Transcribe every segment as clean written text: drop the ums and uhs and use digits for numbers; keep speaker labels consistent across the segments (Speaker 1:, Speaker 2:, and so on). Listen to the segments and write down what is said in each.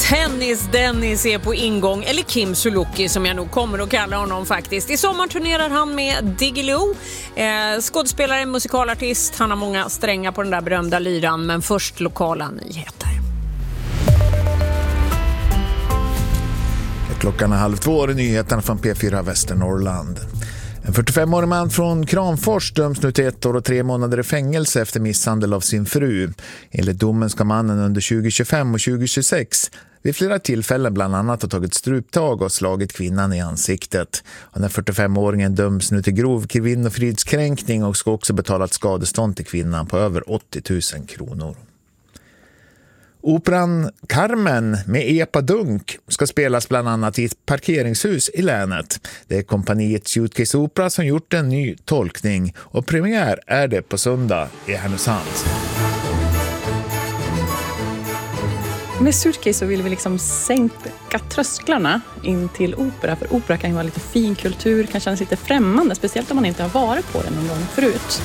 Speaker 1: Tennis Dennis är på ingång, eller Kim Sulocki som jag nog kommer att kalla honom faktiskt. I sommar turnerar han med Diggiloo, skådespelare, musikalartist. Han har många strängar på den där berömda lyran, men först lokala nyheter.
Speaker 2: Klockan är 1:30, nyheterna från P4 Västernorrland. En 45-årig man från Kramfors döms nu till 1 år och 3 månader i fängelse efter misshandel av sin fru. Enligt domen ska mannen under 2025 och 2026 vid flera tillfällen bland annat ha tagit struptag och slagit kvinnan i ansiktet. Och den 45-åringen döms nu till grov kvinnofridskränkning och ska också betala ett skadestånd till kvinnan på över 80 000 kronor. Operan Carmen med Epa Dunk ska spelas bland annat i ett parkeringshus i länet. Det är kompaniet Suitcase Opera som gjort en ny tolkning och premiär är det på söndag i Härnösand.
Speaker 3: Med Suitcase så vill vi liksom sänka trösklarna in till opera. För opera kan ju vara lite fin kultur, kan kännas lite främmande, speciellt om man inte har varit på den någon gång förut.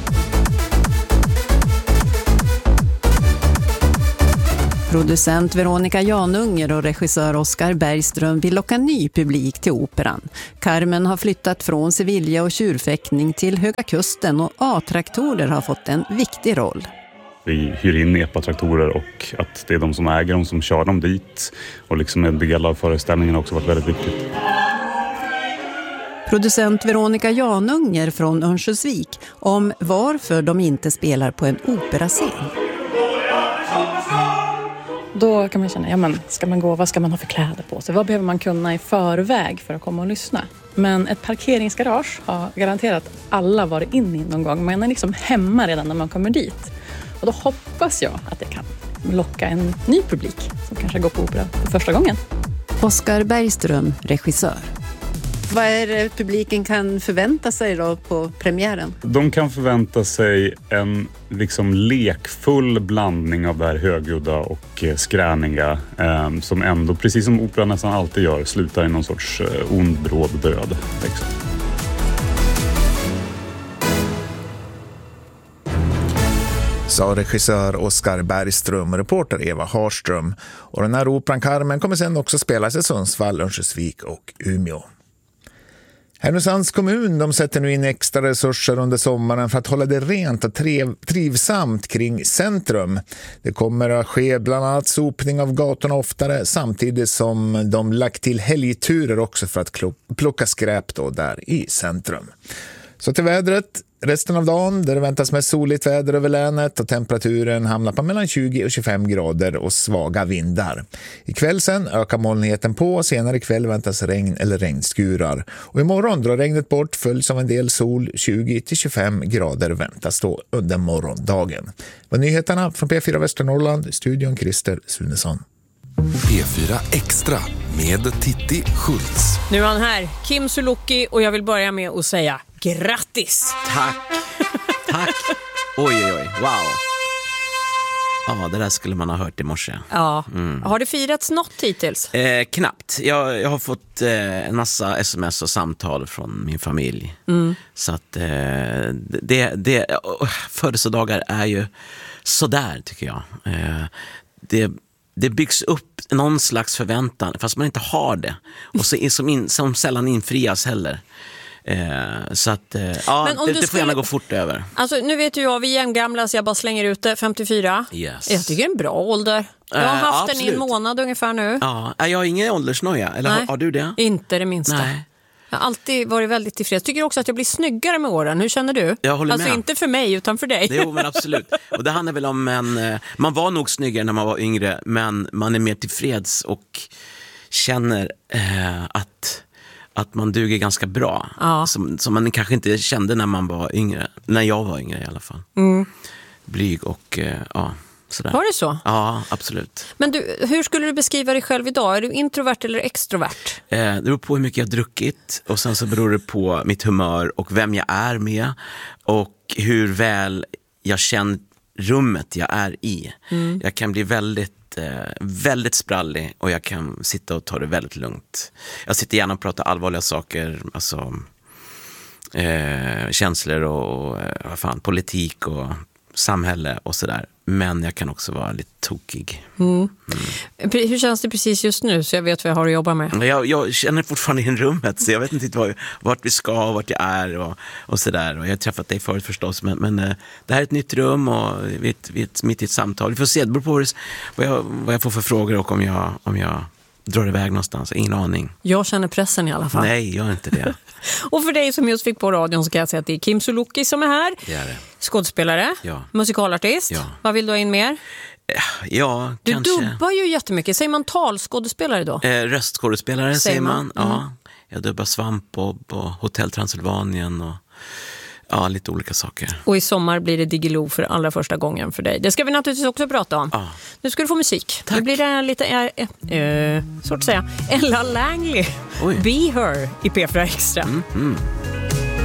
Speaker 4: Producent Veronica Janunger och regissör Oscar Bergström vill locka ny publik till operan. Carmen har flyttat från Sevilla och tjurfäktning till Höga Kusten och A-traktorer har fått en viktig roll.
Speaker 5: Vi hyr in EPA-traktorer och att det är de som äger dem som kör dem dit. Och liksom en del av föreställningen har också varit väldigt viktigt.
Speaker 4: Producent Veronica Janunger från Örnsköldsvik om varför de inte spelar på en operascen.
Speaker 3: Då kan man känna, ja men ska man gå, vad ska man ha för kläder på sig? Vad behöver man kunna i förväg för att komma och lyssna? Men ett parkeringsgarage har garanterat alla varit in i någon gång. Man är liksom hemma redan när man kommer dit. Och då hoppas jag att det kan locka en ny publik som kanske går på opera för första gången.
Speaker 4: Oscar Bergström, regissör. Vad är det publiken kan förvänta sig då på premiären?
Speaker 5: De kan förvänta sig en liksom lekfull blandning av det här högljudda och skräniga som ändå, precis som operan nästan alltid gör, slutar i någon sorts ond bråd död. Liksom.
Speaker 2: Sa regissör Oscar Bergström och reporter Eva Harström. Och den här operan Carmen kommer sen också spelas i Sundsvall, Örnsköldsvik och Umeå. Härnösands kommun de sätter nu in extra resurser under sommaren för att hålla det rent och trivsamt kring centrum. Det kommer att ske bland annat sopning av gatorna oftare samtidigt som de lagt till helgturer också för att plocka skräp då där i centrum. Så till vädret. Resten av dagen där det väntas med soligt väder över länet och temperaturen hamnar på mellan 20 och 25 grader och svaga vindar. Ikväll sen ökar molnigheten på och senare ikväll väntas regn eller regnskurar. Och imorgon drar regnet bort följs av en del sol, 20 till 25 grader väntas då under morgondagen. Var nyheterna från P4 Västernorrland, studion Christer Sunesson.
Speaker 6: P4 Extra med Titti Schultz.
Speaker 1: Nu är han här, Kim Sulocki, och jag vill börja med att säga grattis!
Speaker 7: Tack! Oj, wow. Ja, det där skulle man ha hört i morse.
Speaker 1: Ja. Har det firats något hittills?
Speaker 7: Knappt. Jag har fått en massa sms och samtal från min familj. Så att födelsedagar är ju sådär, tycker jag. Det byggs upp någon slags förväntan fast man inte har det. Och så som sällan infrias heller. Så att ja, det får gärna gå fort över.
Speaker 1: Alltså nu vet ju jag, vi är jämngamla så jag bara slänger ut det, 54.
Speaker 7: Yes.
Speaker 1: Jag tycker det är en bra ålder. Jag har haft den i en månad ungefär nu.
Speaker 7: Ja, jag har ingen åldersnöja. Eller har du det?
Speaker 1: Inte det minsta. Nej. Jag har alltid varit väldigt tillfreds. Tycker också att jag blir snyggare med åren. Hur känner du?
Speaker 7: Jag håller
Speaker 1: alltså
Speaker 7: med.
Speaker 1: Inte för mig utan för dig.
Speaker 7: Jo, men absolut. Och det handlar väl om man var nog snyggare när man var yngre, men man är mer tillfreds och känner att man duger ganska bra. Ja. Som man kanske inte kände när man var yngre. När jag var yngre i alla fall. Blyg och sådär.
Speaker 1: Var det så?
Speaker 7: Ja, absolut.
Speaker 1: Men du, hur skulle du beskriva dig själv idag? Är du introvert eller extrovert?
Speaker 7: Det beror på hur mycket jag har druckit. Och sen så beror det på mitt humör och vem jag är med. Och hur väl jag känner rummet jag är i. Jag kan bli väldigt sprallig och jag kan sitta och ta det väldigt lugnt. Jag sitter gärna och pratar allvarliga saker, alltså känslor och politik och samhälle och sådär. Men jag kan också vara lite tokig.
Speaker 1: Hur känns det precis just nu så jag vet vad jag har att jobba med?
Speaker 7: Jag känner fortfarande i rummet så jag vet inte vart vi ska och vart jag är och sådär. Och jag har träffat dig förut förstås men det här är ett nytt rum och vi är mitt i ett samtal. Vi får se, det beror på vad jag får för frågor och om jag drar iväg någonstans. Ingen aning.
Speaker 1: Jag känner pressen i alla fall.
Speaker 7: Nej, gör inte det.
Speaker 1: Och för dig som just fick på radion så kan jag säga att det är Kim Sulocki som är här.
Speaker 7: Det är det.
Speaker 1: Skådespelare, musikalartist.
Speaker 7: Ja.
Speaker 1: Vad vill du ha in mer?
Speaker 7: Ja,
Speaker 1: du
Speaker 7: kanske.
Speaker 1: Du dubbar ju jättemycket. Säger man talskådespelare då?
Speaker 7: Röstskådespelare säger man. Ja. Jag dubbar Svampbob och Hotell Transylvanien och lite olika saker.
Speaker 1: Och i sommar blir det Diggiloo för allra första gången för dig. Det ska vi naturligtvis också prata om. Nu ska du få musik.
Speaker 7: Tack.
Speaker 1: Nu blir det lite, så att säga, Ella Langley. Be Her i P4 Extra.